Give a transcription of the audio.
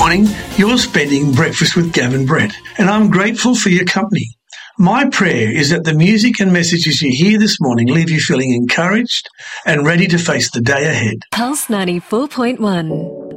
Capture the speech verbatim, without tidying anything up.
morning, you're spending breakfast with Gav and Brett, and I'm grateful for your company. My prayer is that the music and messages you hear this morning leave you feeling encouraged and ready to face the day ahead. Pulse ninety-four point one.